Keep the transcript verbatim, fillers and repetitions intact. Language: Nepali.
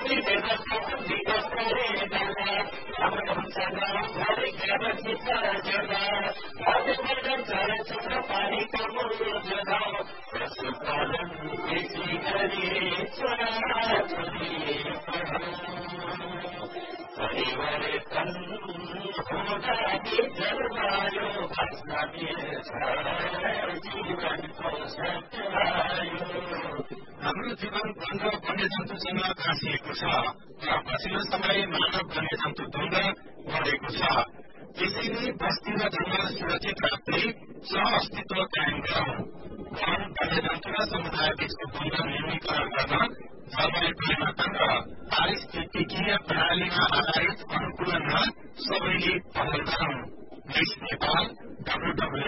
हाम्रो जीवन वन्य वन्यजन्तुसँग गाँसिएको छ र पछिल्लो समय मानव वन्यजन्तु द्वन्द बढेको छ। त्यसैले बस्ती र जंगल सुरक्षित राख्दै सह-अस्तित्व कायम गरौं। वन वन्यजन्तु र समुदाय बीचको द्वन्द न्यूनीकरण गर्न जलवायु परिवर्तन र पारिस्थितिकीय प्रणालीमा आधारित अनुकूलनमा सबैले पहल गरौं। Nepal W W